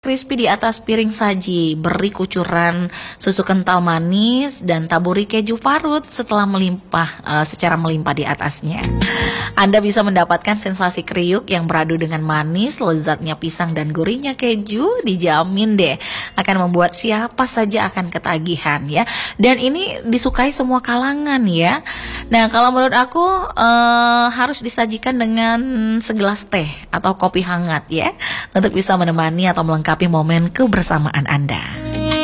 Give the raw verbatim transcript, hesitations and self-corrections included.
crispy di atas piring saji. Beri kucuran susu kental manis dan taburi keju parut setelah melimpah uh, secara melimpah di atasnya. Anda bisa mendapatkan sensasi kriuk yang beradu dengan manis, lezatnya pisang dan gurihnya keju. Dijamin deh akan membuat siapa saja akan ketagihan ya. Dan ini disukai semua kalangan ya. Nah, kalau menurut aku uh, harus disajikan dengan segelas teh atau kopi hangat ya, untuk bisa menemani atau melengkapi momen kebersamaan Anda.